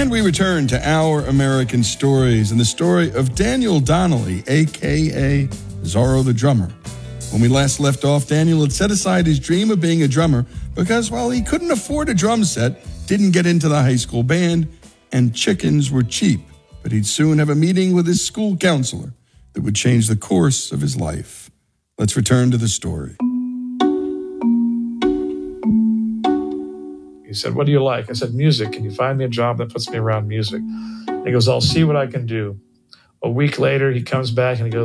And we return to Our American Stories and the story of Daniel Donnelly, a.k.a. Zorro the Drummer. When we last left off, Daniel had set aside his dream of being a drummer because, well, he couldn't afford a drum set, didn't get into the high school band, and chickens were cheap. But he'd soon have a meeting with his school counselor that would change the course of his life. Let's return to the story. He said, "What do you like?" I said, "Music. Can you find me a job that puts me around music?" And he goes, "I'll see what I can do." A week later, he comes back and he goes,